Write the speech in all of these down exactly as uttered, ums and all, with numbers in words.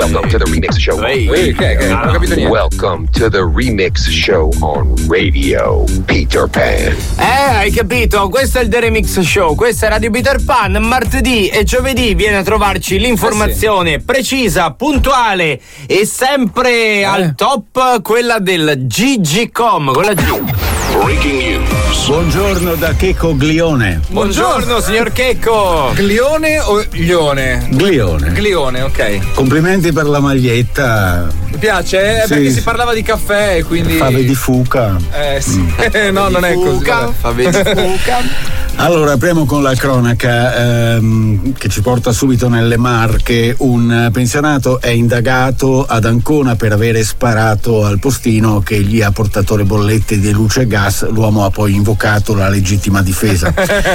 Welcome to the Remix Show. Ehi, Ehi, che, che, non ho capito niente. Welcome to the Remix Show on Radio Peter Pan. Eh, hai capito? Questo è il The Remix Show, questa è Radio Peter Pan. Martedì e giovedì viene a trovarci l'informazione eh sì. precisa, puntuale e sempre eh. al top, quella del G G com con la G. Breaking news. Buongiorno da Checco Glione. Buongiorno signor Checco. Glione o Glione? Glione. Glione, ok. Complimenti per la maglietta. Mi piace? Eh, sì. Perché si parlava di caffè e quindi. Fave di fuca. Eh sì. Mm. no, non è così. Fave di fuca. Allora, apriamo con la cronaca ehm, che ci porta subito nelle Marche. Un pensionato è indagato ad Ancona per avere sparato al postino che gli ha portato le bollette di luce e gas. L'uomo ha poi invocato la legittima difesa.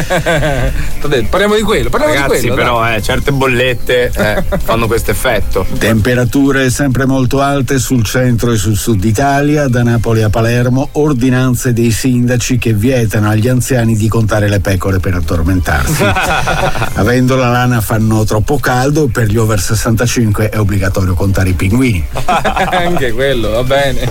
Parliamo di quello, parliamo Ragazzi, di quello. però eh, certe bollette eh, fanno questo effetto. Temperature sempre molto alte sul centro e sul sud Italia, da Napoli a Palermo, ordinanze dei sindaci che vietano agli anziani di contare le pecore per addormentarsi. Avendo la lana fanno troppo caldo, per gli over sessantacinque è obbligatorio contare i pinguini. Anche quello, va bene.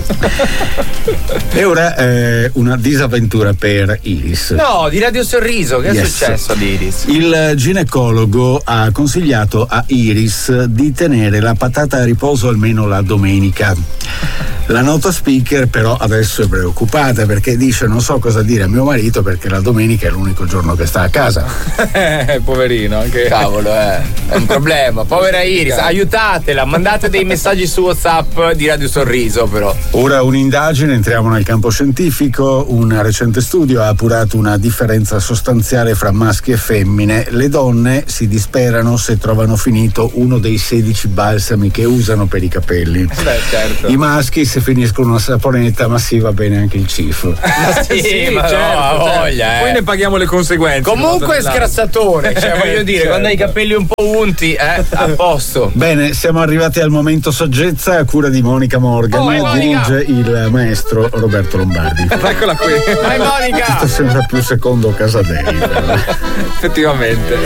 E ora eh, una disavventura per Iris. No, di Radio Sorriso, che yes. è successo ad Iris? Il ginecologo ha consigliato a Iris di tenere la patata a riposo almeno la domenica. La nota speaker però adesso è preoccupata perché dice: non so cosa dire a mio marito perché la domenica è l'unico giorno che sta a casa. Eh, poverino, anche. Cavolo, eh, è un problema. Povera Iris, aiutatela, mandate dei messaggi su WhatsApp di Radio Sorriso, però. Ora un'indagine, entriamo nel campo scientifico. Un recente studio ha appurato una differenza sostanziale fra maschi e femmine. Le donne si disperano se trovano finito uno dei sedici balsami che usano per i capelli. Beh, certo. I maschi se finiscono una saponetta, ma sì, va bene anche il cifo. Ma sì, sì, ma certo, no, certo. voglia, eh. Poi ne paghiamo le conseguenze. Comunque è scrassatore, cioè voglio dire, certo. quando hai i capelli un po' unti, eh, a posto. Bene, siamo arrivati al momento saggezza a cura di Monica Morgan, Oh, dirige il maestro Roberto Lombardi. Eccola qui. Vai Monica! Questo sembra più secondo Casadei. Effettivamente.